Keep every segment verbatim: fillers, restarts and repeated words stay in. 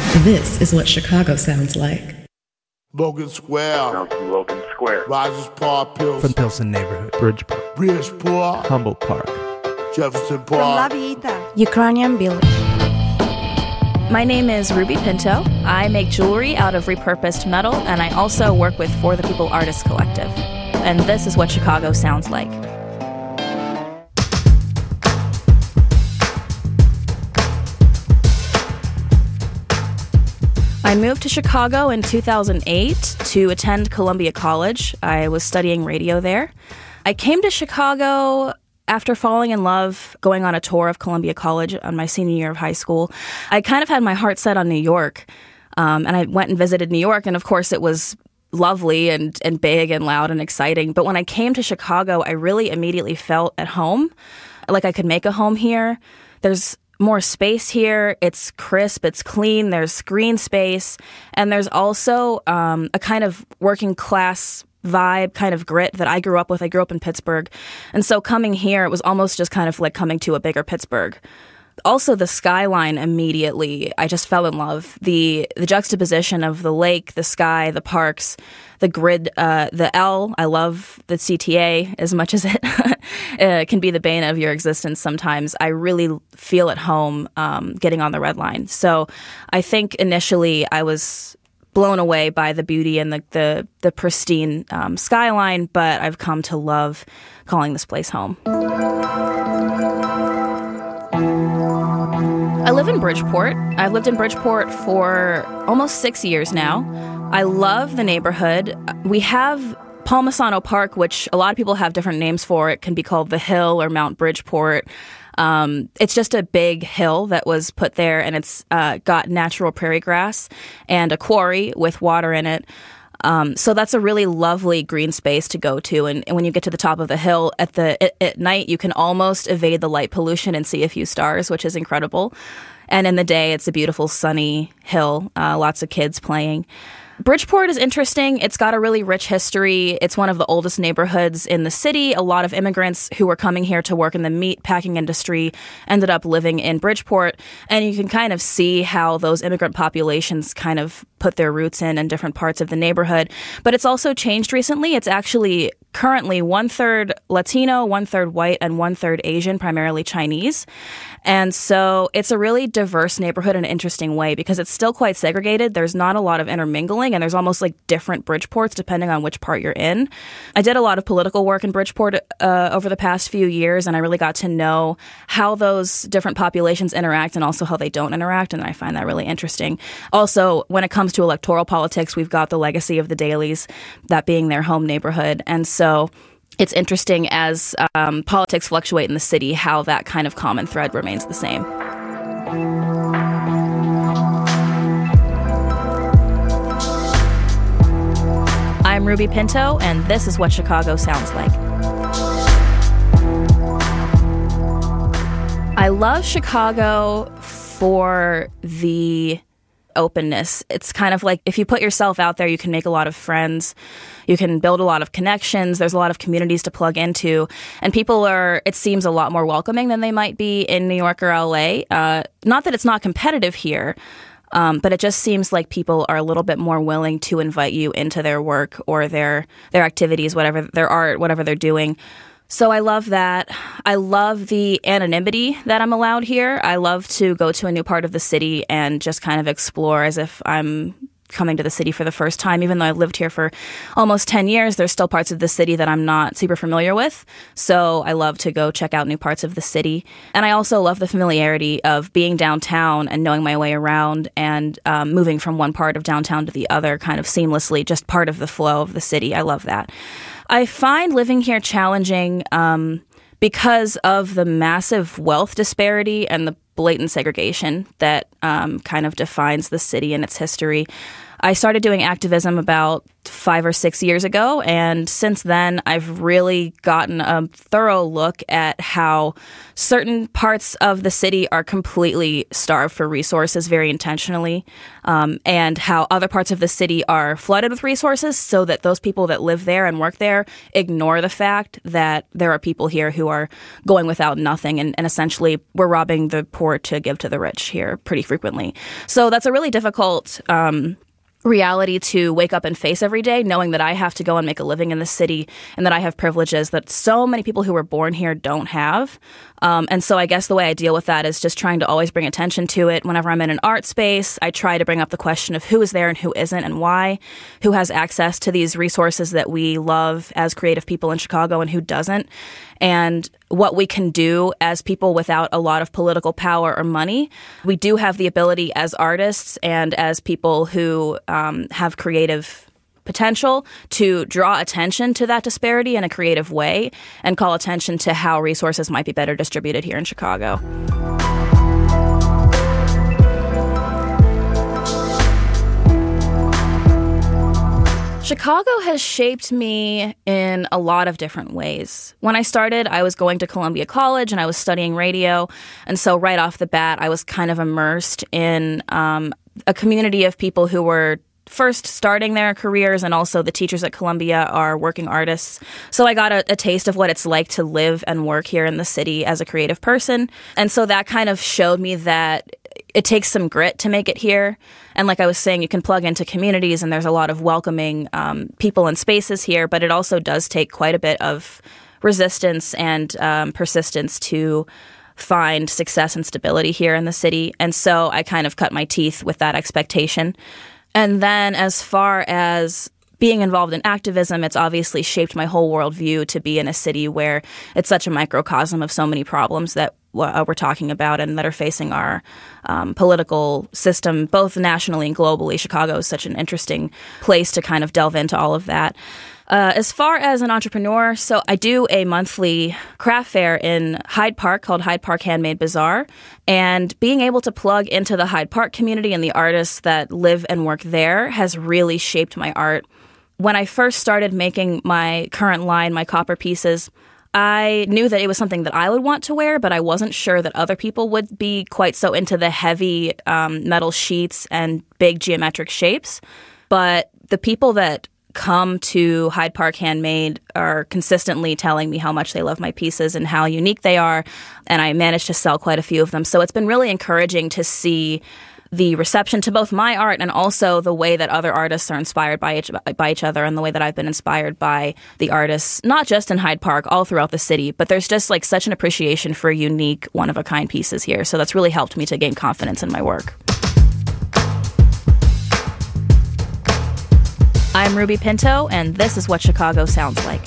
This is what Chicago sounds like. Logan Square. Logan Square. Rogers Park, Pilsen. From Pilsen neighborhood. Bridgeport. Bridgeport. Humboldt Park. Jefferson From Park. La Vita. Ukrainian Village. My name is Ruby Pinto. I make jewelry out of repurposed metal, and I also work with For the People Artists Collective. And this is what Chicago sounds like. I moved to Chicago in two thousand eight to attend Columbia College. I was studying radio there. I came to Chicago after falling in love, going on a tour of Columbia College on my senior year of high school. I kind of had my heart set on New York, um, and I went and visited New York, and of course it was lovely and, and big and loud and exciting. But when I came to Chicago, I really immediately felt at home, like I could make a home here. There's more space here. It's crisp. It's clean. There's green space. And there's also um, a kind of working class vibe, kind of grit that I grew up with. I grew up in Pittsburgh. And so coming here, it was almost just kind of like coming to a bigger Pittsburgh. Also, the skyline immediately, I just fell in love. The the juxtaposition of the lake, the sky, the parks, the grid, uh, the L. I love the C T A as much as it uh, can be the bane of your existence sometimes. I really feel at home um, getting on the Red Line. So I think initially I was blown away by the beauty and the, the, the pristine um, skyline, but I've come to love calling this place home. I live in Bridgeport. I've lived in Bridgeport for almost six years now. I love the neighborhood. We have Palmisano Park, which a lot of people have different names for. It can be called the Hill or Mount Bridgeport. Um, it's just a big hill that was put there, and it's uh, got natural prairie grass and a quarry with water in it. Um, so that's a really lovely green space to go to. And, and when you get to the top of the hill at the at, at night, you can almost evade the light pollution and see a few stars, which is incredible. And in the day, it's a beautiful sunny hill, uh, lots of kids playing. Bridgeport is interesting. It's got a really rich history. It's one of the oldest neighborhoods in the city. A lot of immigrants who were coming here to work in the meat packing industry ended up living in Bridgeport. And you can kind of see how those immigrant populations kind of put their roots in in different parts of the neighborhood. But it's also changed recently. It's actually currently one-third Latino, one-third white, and one-third Asian, primarily Chinese. And so it's a really diverse neighborhood in an interesting way because it's still quite segregated. There's not a lot of intermingling, and there's almost like different Bridgeports depending on which part you're in. I did a lot of political work in Bridgeport uh, over the past few years, and I really got to know how those different populations interact and also how they don't interact, and I find that really interesting. Also, when it comes to electoral politics, we've got the legacy of the Dailies, that being their home neighborhood. And so it's interesting as um, politics fluctuate in the city, how that kind of common thread remains the same. I'm Ruby Pinto, and this is what Chicago sounds like. I love Chicago for the openness. It's kind of like if you put yourself out there, you can make a lot of friends. You can build a lot of connections. There's a lot of communities to plug into. And people are, it seems, a lot more welcoming than they might be in New York or L A. Uh, not that it's not competitive here, um, but it just seems like people are a little bit more willing to invite you into their work or their their activities, whatever, their art, whatever they're doing. So I love that. I love the anonymity that I'm allowed here. I love to go to a new part of the city and just kind of explore as if I'm coming to the city for the first time. Even though I've lived here for almost ten years, there's still parts of the city that I'm not super familiar with. So I love to go check out new parts of the city. And I also love the familiarity of being downtown and knowing my way around and um, moving from one part of downtown to the other kind of seamlessly, just part of the flow of the city. I love that. I find living here challenging um, because of the massive wealth disparity and the blatant segregation that um, kind of defines the city and its history. I started doing activism about five or six years ago, and since then I've really gotten a thorough look at how certain parts of the city are completely starved for resources very intentionally, um, and how other parts of the city are flooded with resources so that those people that live there and work there ignore the fact that there are people here who are going without nothing, and, and essentially we're robbing the poor to give to the rich here pretty frequently. So that's a really difficult um reality to wake up and face every day, knowing that I have to go and make a living in the city and that I have privileges that so many people who were born here don't have. Um, and so I guess the way I deal with that is just trying to always bring attention to it. Whenever I'm in an art space, I try to bring up the question of who is there and who isn't and why, who has access to these resources that we love as creative people in Chicago and who doesn't, and what we can do as people without a lot of political power or money. We do have the ability as artists and as people who um, have creative potential to draw attention to that disparity in a creative way and call attention to how resources might be better distributed here in Chicago. Chicago has shaped me in a lot of different ways. When I started, I was going to Columbia College and I was studying radio. And so right off the bat, I was kind of immersed in um, a community of people who were first starting their careers, and also the teachers at Columbia are working artists. So I got a, a taste of what it's like to live and work here in the city as a creative person. And so that kind of showed me that it takes some grit to make it here. And like I was saying, you can plug into communities and there's a lot of welcoming um, people and spaces here, but it also does take quite a bit of resistance and um, persistence to find success and stability here in the city. And so I kind of cut my teeth with that expectation. And then as far as being involved in activism, it's obviously shaped my whole worldview to be in a city where it's such a microcosm of so many problems that uh, we're talking about and that are facing our um, political system, both nationally and globally. Chicago is such an interesting place to kind of delve into all of that. Uh, as far as an entrepreneur, so I do a monthly craft fair in Hyde Park called Hyde Park Handmade Bazaar, and being able to plug into the Hyde Park community and the artists that live and work there has really shaped my art. When I first started making my current line, my copper pieces, I knew that it was something that I would want to wear, but I wasn't sure that other people would be quite so into the heavy um, metal sheets and big geometric shapes. But the people that come to Hyde Park Handmade are consistently telling me how much they love my pieces and how unique they are, and I managed to sell quite a few of them. So it's been really encouraging to see the reception to both my art and also the way that other artists are inspired by each, by each other, and the way that I've been inspired by the artists, not just in Hyde Park, all throughout the city. But there's just like such an appreciation for unique, one-of-a-kind pieces here. So that's really helped me to gain confidence in my work. I'm Ruby Pinto, and this is what Chicago sounds like.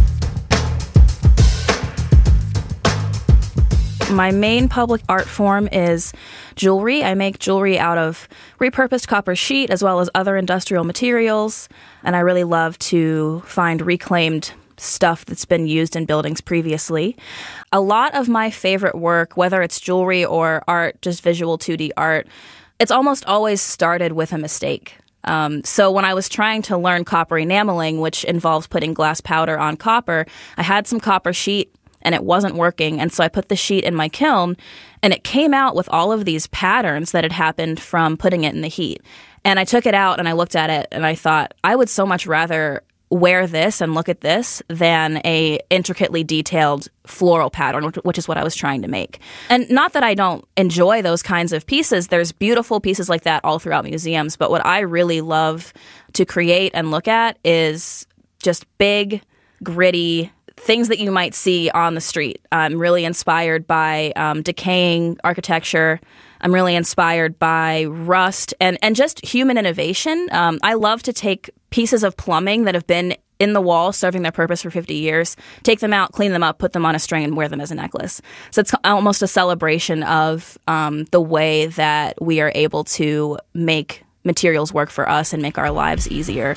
My main public art form is jewelry. I make jewelry out of repurposed copper sheet as well as other industrial materials, and I really love to find reclaimed stuff that's been used in buildings previously. A lot of my favorite work, whether it's jewelry or art, just visual two D art, it's almost always started with a mistake. Um, so when I was trying to learn copper enameling, which involves putting glass powder on copper, I had some copper sheet and it wasn't working. And so I put the sheet in my kiln and it came out with all of these patterns that had happened from putting it in the heat. And I took it out and I looked at it and I thought, I would so much rather wear this and look at this than a intricately detailed floral pattern, which is what I was trying to make. And not that I don't enjoy those kinds of pieces. There's beautiful pieces like that all throughout museums. But what I really love to create and look at is just big, gritty things that you might see on the street. I'm really inspired by um, decaying architecture. I'm really inspired by rust and, and just human innovation. Um, I love to take pieces of plumbing that have been in the wall serving their purpose for fifty years, take them out, clean them up, put them on a string, and wear them as a necklace. So it's almost a celebration of um, the way that we are able to make materials work for us and make our lives easier.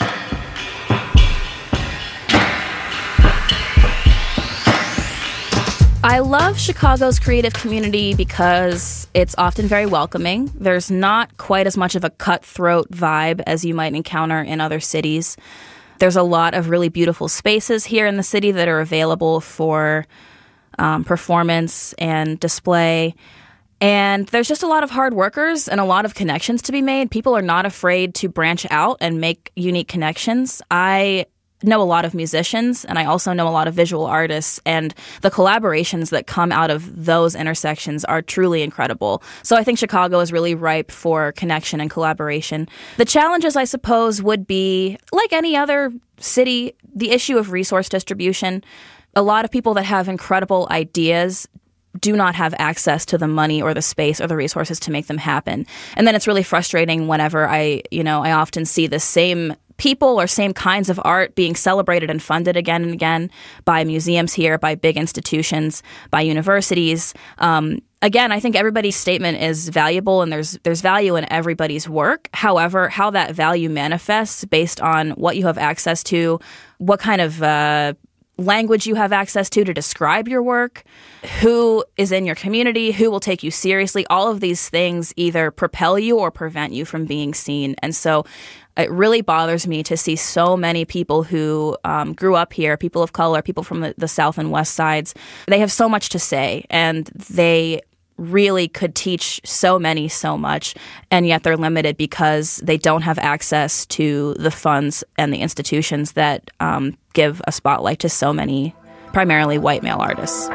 I love Chicago's creative community because it's often very welcoming. There's not quite as much of a cutthroat vibe as you might encounter in other cities. There's a lot of really beautiful spaces here in the city that are available for um, performance and display. And there's just a lot of hard workers and a lot of connections to be made. People are not afraid to branch out and make unique connections. I know a lot of musicians, and I also know a lot of visual artists, and the collaborations that come out of those intersections are truly incredible. So I think Chicago is really ripe for connection and collaboration. The challenges, I suppose, would be, like any other city, the issue of resource distribution. A lot of people that have incredible ideas do not have access to the money or the space or the resources to make them happen. And then it's really frustrating whenever I, you know, I often see the same people or same kinds of art being celebrated and funded again and again by museums here, by big institutions, by universities. Um, again, I think everybody's statement is valuable, and there's there's value in everybody's work. However, how that value manifests based on what you have access to, what kind of uh, language you have access to to describe your work, who is in your community, who will take you seriously, all of these things either propel you or prevent you from being seen. And so it really bothers me to see so many people who um, grew up here, people of color, people from the, the South and West sides. They have so much to say, and they really could teach so many so much, and yet they're limited because they don't have access to the funds and the institutions that um, give a spotlight to so many, primarily white male artists.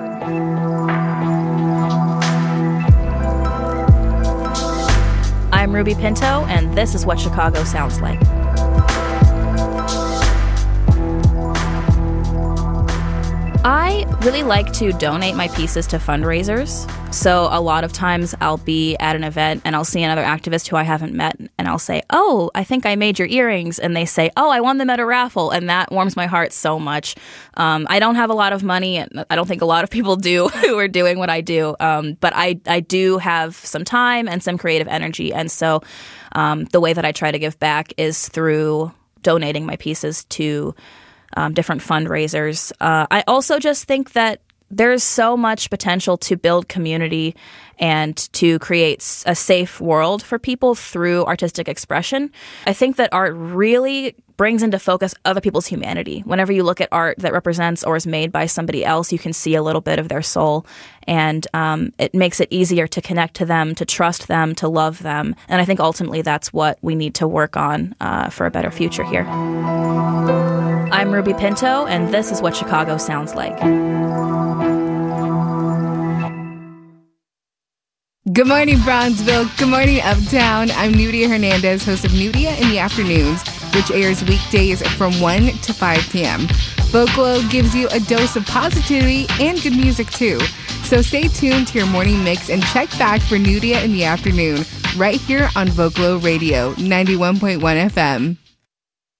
I'm Ruby Pinto, and this is what Chicago sounds like. I really like to donate my pieces to fundraisers. So a lot of times I'll be at an event and I'll see another activist who I haven't met, and I'll say, oh, I think I made your earrings. And they say, oh, I won them at a raffle. And that warms my heart so much. Um, I don't have a lot of money, and I don't think a lot of people do who are doing what I do. Um, but I, I do have some time and some creative energy. And so um, the way that I try to give back is through donating my pieces to Um, different fundraisers. Uh, I also just think that there's so much potential to build community and to create a safe world for people through artistic expression. I think that art really brings into focus other people's humanity. Whenever you look at art that represents or is made by somebody else, you can see a little bit of their soul, and um, it makes it easier to connect to them, to trust them, to love them. And I think ultimately that's what we need to work on uh, for a better future here. I'm Ruby Pinto, and this is what Chicago sounds like. Good morning, Bronzeville. Good morning, Uptown. I'm Nudia Hernandez, host of Nudia in the Afternoons, which airs weekdays from one to five p.m. Vocalo gives you a dose of positivity and good music, too. So stay tuned to your morning mix and check back for Nudia in the Afternoon right here on Vocalo Radio, ninety-one point one F M.